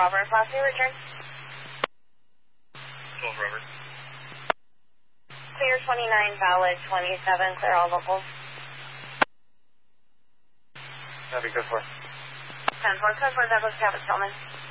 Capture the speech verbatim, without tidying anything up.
Robert, last name return. twelve Robert. Clear twenty-nine, valid twenty-seven, clear all locals. That'd be good for. ten four, code four, Douglas, Travis, Tillman.